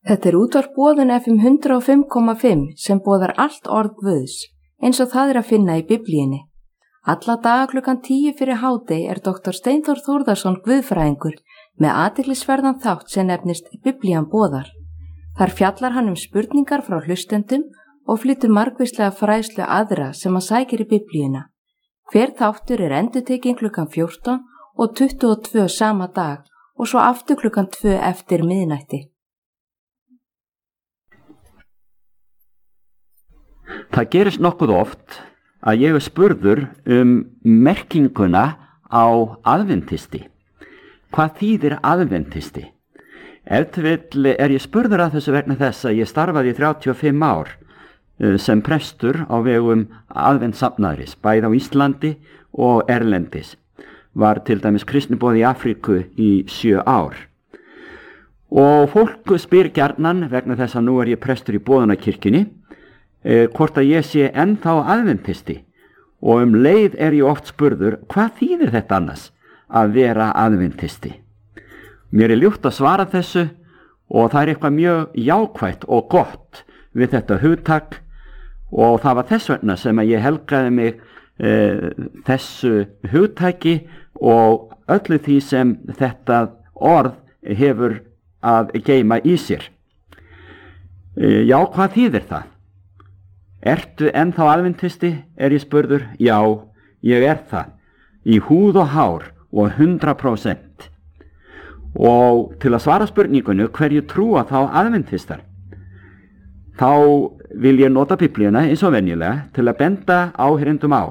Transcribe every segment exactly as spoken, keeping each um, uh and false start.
Þetta er útvarp Boðun F M hundrað og fimm komma fimm sem boðar allt orð Guðs, eins og það er að finna í Biblíunni. Alla daga klukkan tíu fyrir hádegi er doktor Steinþór Þórðarson guðfræðingur með athyglisverðan þátt sem nefnist Biblían boðar. Þar fjallar hann um spurningar frá hlustendum og flytur margvíslega fræðslu aðra sem að sækir í Biblíuna. Hver þáttur er endurtekinn klukkan fjórtán og tuttugu og tvö sama dag og svo aftur klukkan tvö eftir miðnætti. Það gerist nokkuð oft að ég er spurður um merkinguna á aðventisti. Hvað þýðir aðventisti? Ef til vill er ég spurður að þessu vegna þess að ég starfaði í þrjátíu og fimm ár sem prestur á vegum aðventssafnaðarins, bæði á Íslandi og erlendis. Var til dæmis kristniboði í Afríku í sjö ár. Og fólk spyr gjarnan vegna þess að nú er ég prestur í Boðunarkirkjunni Eh, hvort að ég sé ennþá aðventisti og um leið er ég oft spurður hvað þýðir þetta annars að vera aðventisti. Mér er ljúft að svara þessu og það er eitthvað mjög jákvætt og gott við þetta hugtak og það var þess vegna sem að ég helgaði mig eh, þessu hugtaki og öllu því sem þetta orð hefur að geyma í sér. Eh, já, hvað þýðir það? Ertu ennþá aðventisti, er ég spurður? Já, ég er það, í húð og hár og hundrað prósent. Og til að svara spurningunni hverju trúa þá aðventistar, þá vil ég nota Biblíuna eins og venjulega til að benda áheyrendum á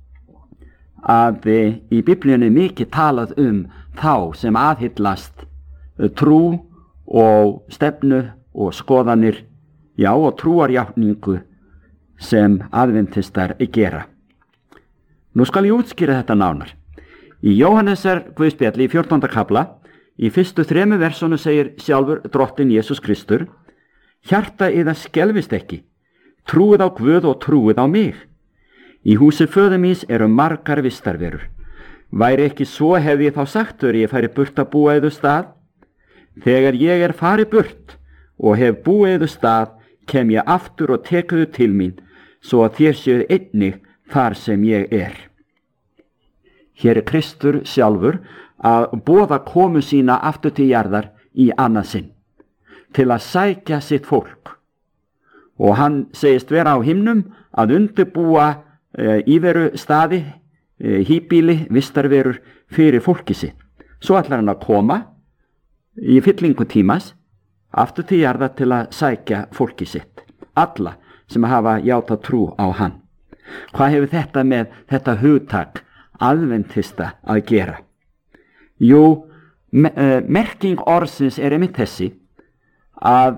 að í Biblíunni mikið talað um þá sem aðhyllast trú og stefnu og skoðanir, já og trúarjátningu sem aðventistar gera. Nú skal ég útskýra þetta nánar. Í Jóhannesar Guðspjalli í fjórtánda kafla, í fyrstu þremu versonu segir sjálfur drottinn Jesús Kristur: Hjarta yðar skelfist ekki, trúið á Guð og trúið á mig. Í húsi föður míns eru margar vistarverur. Væri ekki svo hefði ég þá sagt þér ég færi burt að búa yður stað? Þegar ég er farið burt og hef búið yður stað, kem ég aftur og tekuðu til mín, svo að þér séu einnig þar sem ég er. Hér er Kristur sjálfur að boða komu sína aftur til jarðar í annað sinn, til að sækja sitt fólk. Og hann segist vera á himnum að undirbúa e, íveru staði, e, híbýli, vistarverur fyrir fólki sitt. Svo ætlar hann að koma í fyllingu tímas aftur til jarðar til að sækja fólki sitt, alla sem hafa játað trú á hann. Hvað hefur þetta með þetta hugtak aðventista að gera? Jú, me, uh, merking orðsins er einmitt þessi að,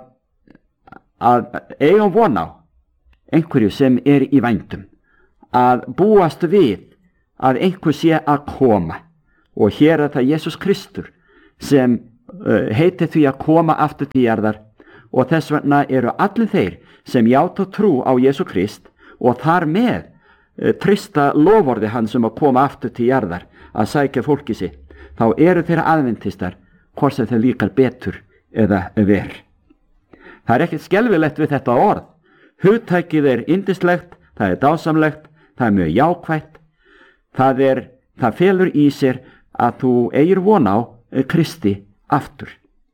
að eiga von á einhverju sem er í vændum, að búast við að einhver sé að koma, og hér er það Jesús Kristur sem heiti því að koma aftur til jarðar, og þess vegna eru allir þeir sem játa trú á Jesú Krist og þar með e, trista loforði hans um að koma aftur til jarðar að sækja fólki sitt, þá eru þeir aðventistar hvort sem þeir líkar betur eða verr. Það er ekkert skelfilegt við þetta orð. Hugtækið er yndislegt, það er dásamlegt, það er mjög jákvætt, það, er, það felur í sér að þú eigir von á Kristi aftur.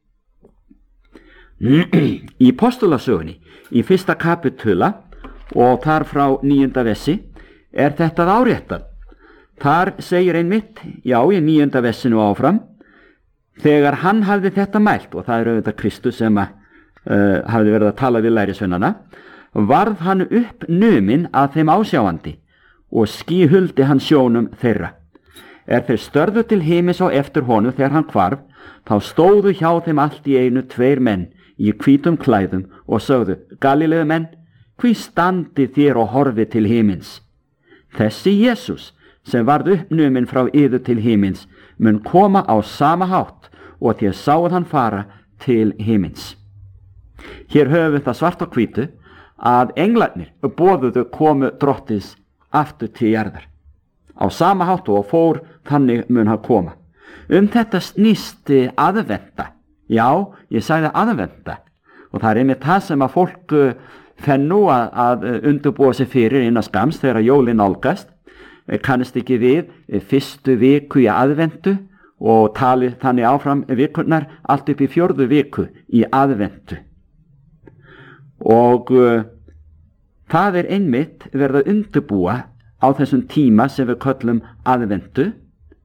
Í Postulasögunni í fyrsta kapitula og þar frá níunda vessi er þetta áréttað. Þar segir einmitt, já í níunda vessinu áfram, þegar hann hafði þetta mælt, og það er auðvitað Kristus sem að, uh, hafði verið að tala við lærisveinana, varð hann upp numinn að þeim ásjáandi og skýhuldi hann sjónum þeirra. Er þeir störðu til himins á eftir honum þegar hann hvarf, þá stóðu hjá þeim allt í einu tveir menn í hvítum klæðum og sögðu: Galileu menn, hví standi þér og horfi til himins? Þessi Jesús sem varð uppnuminn frá yður til himins mun koma á sama hátt og þér sáuð hann fara til himins. Hér höfum við það svart og hvítu að englarnir boðuðu komu drottins aftur til jarðar. Á sama hátt og fór þannig mun hann koma. Um þetta snýst aðventa. Já, ég sagði aðventa. Og það er einmitt það sem að fólk uh, fenn nú að, að undirbúa sig fyrir innan skams þegar jólin nálgast. Kannast ekki við fyrstu viku í aðventu og tali þannig áfram vikurnar allt upp í fjórðu viku í aðventu. Og uh, það er einmitt verið að undirbúa á þessum tíma sem við köllum aðventu,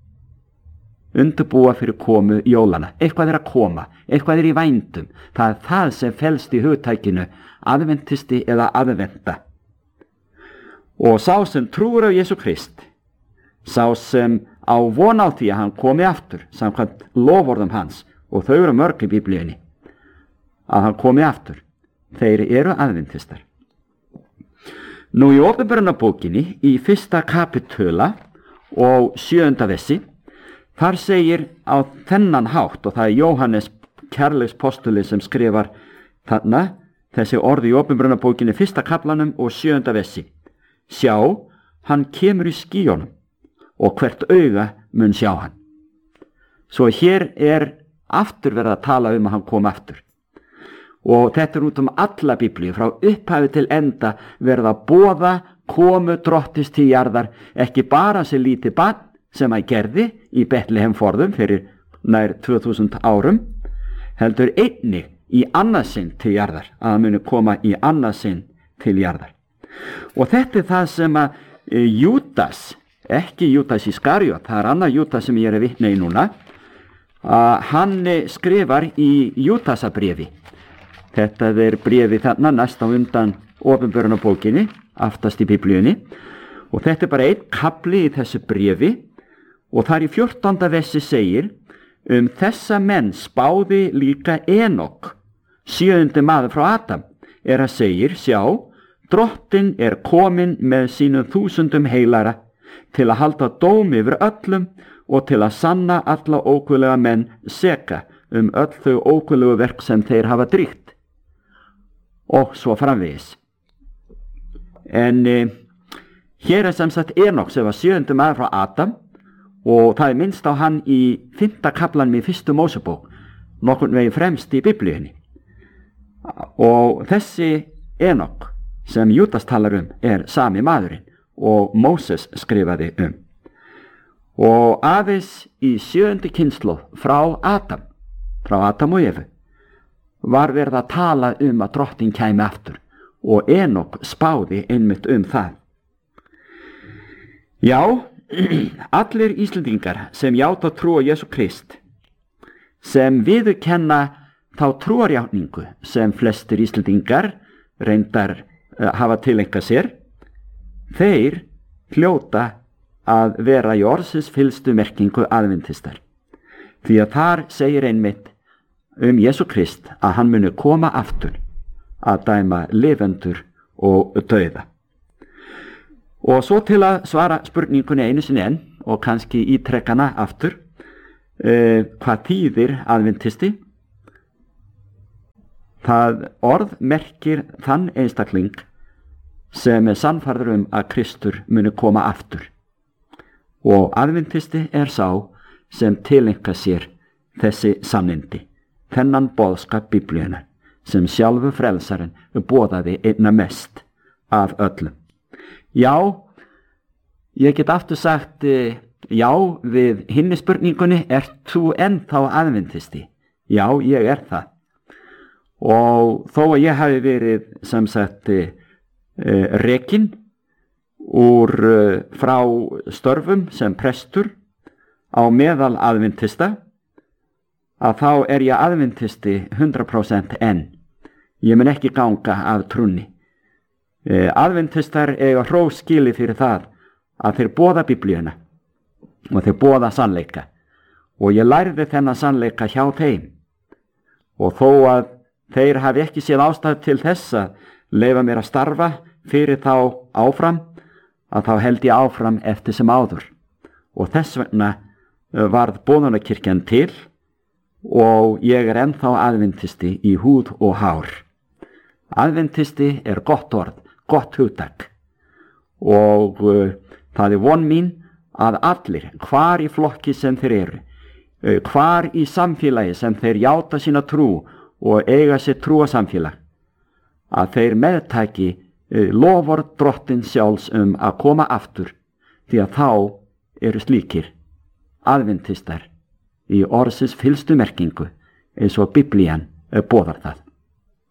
undirbúa fyrir komu jólana. Eitthvað er að koma, eitthvað er í vændum. Það er það sem felst í hugtækinu aðventisti eða aðventa. Og sá sem trúir á Jesú Krist, sá sem á von á því að hann komi aftur, samkvæmt loforðum hans, og þau eru mörg í Biblíunni, að hann komi aftur, þeir eru aðventistar. Nú í Opinberunarbókinni, í fyrsta kapitula og sjöunda vessi, þar segir á þennan hátt, og það er Jóhannes kærleikspostuli sem skrifar þarna, þessi orði í Opinberunarbókinni, fyrsta kaplanum og sjöunda vessi. Sjá, hann kemur í skýjónum og hvert auga mun sjá hann. Svo hér er aftur verið að tala um að hann kom aftur. Og þetta er út um alla Biblíu, frá upphafi til enda verið að boða komu drottins til jarðar, ekki bara sem lítið barn sem að gerði í Betlehem forðum fyrir nær tvö þúsund árum, heldur einnig í annað sinn til jarðar, að hann muni koma í annað sinn til jarðar. Og þetta er það sem að e, Júdas, ekki Júdas Ískariot, það er annað Júdas sem ég er að vitna í núna, að hann skrifar í Júdasabréfi. Þetta er bréfi þarna næst á undan Opinberunarbókinni, aftast í Biblíunni, og þetta er bara einn kafli í þessu bréfi, og þar í fjórtánda vessi segir, um þessa menn spáði líka Enok, sjöundi maður frá Adam, er að segir, sjá, Drottin er komin með sínum þúsundum heilara til að halda dóm yfir öllum og til að sanna alla ókvölega menn seka um öll þau ókvölegu verk sem þeir hafa dríkt. Og svo framvegis. En eh, hér er sem sagt Enok sem var sjöundi maður frá Adam og það er minnst á hann í fimmta kaplanum í fyrstu Mósebók, nokkurn veginn fremst í Biblíunni. Og þessi Enok sem Júdas talar um er sami maðurinn og Móses skrifaði um. Og aðeins í sjöundi kynslóð frá Adam, frá Adam og Evu, var verið að tala um að drottin kæmi aftur og Enok spáði einmitt um það. Já, allir Íslendingar sem játa trú á Jesú Krist, sem viðurkenna þá trúarjátningu sem flestir Íslendingar reyndar hafa tileinkað sér, þeir hljóta að vera í orðsins fyllstu merkingu aðventistar. Því að þar segir einmitt um Jesú Krist að hann muni koma aftur að dæma lifendur og dauða. Og svo til að svara spurningunni einu sinni enn og kannski ítrekkana aftur, eh, hvað þýðir aðventisti? Það orð merkir þann einstakling sem er sannfærður um að Kristur muni koma aftur. Og aðventisti er sá sem tileinkar sér þessi sannindi, þennan boðskap Biblíunnar, sem sjálfur frelsarinn boðaði einna mest af öllum. Já, ég get aftur sagt já við hinni spurningunni, ert þú ennþá aðventisti? Já, ég er það. Og þó að ég hafi verið sem sagt uh, rekinn úr uh, frá störfum sem prestur á meðal aðventista, að þá er ég aðventisti hundrað prósent enn. Ég mun ekki ganga af trúnni. Uh, aðventistar eiga hrós skili fyrir það að þeir boða Biblíuna og þeir boða sannleika, og ég lærði þennan sannleika hjá þeim, og þó að þeir hafi ekki séð ástæðu til þess að leyfa mér að starfa fyrir þá áfram, að þá held ég áfram eftir sem áður. Og þess vegna varð boðunarkirkjan til og ég er ennþá aðventisti í húð og hár. Aðventisti er gott orð, gott hugtak, og uh, það er von mín að allir, hvar í flokki sem þeir eru, uh, hvar í samfélagi sem þeir játa sína trú og eiga sér trúarsamfélag, að þeir meðtaki loforð Drottins sjálfs um að koma aftur, því að þá eru slíkir aðventistar í orðsins fyllstu merkingu eins og Biblían boðar það.